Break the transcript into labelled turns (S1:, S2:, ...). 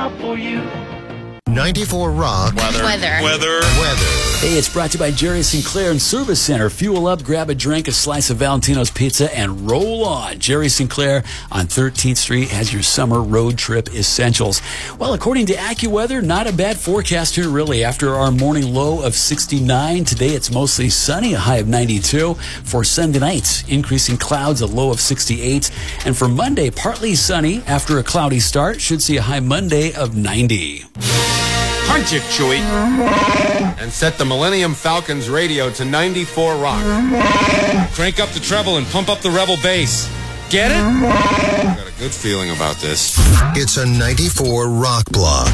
S1: out for you.
S2: 94 Rock.
S3: Weather.
S4: Hey, it's brought to you by Jerry Sinclair and Service Center. Fuel up, grab a drink, a slice of Valentino's pizza, and roll on. Jerry Sinclair on 13th Street has your summer road trip essentials. Well, according to AccuWeather, not a bad forecast here, really. After our morning low of 69, today it's mostly sunny, a high of 92. For Sunday night, increasing clouds, a low of 68. And for Monday, partly sunny after a cloudy start. Should see a high Monday of 90.
S3: Punch it, Chewie. And set the Millennium Falcon's radio to 94 Rock. Crank up the treble and pump up the Rebel bass. Get it? I've got a good feeling about this.
S2: It's a 94 Rock block.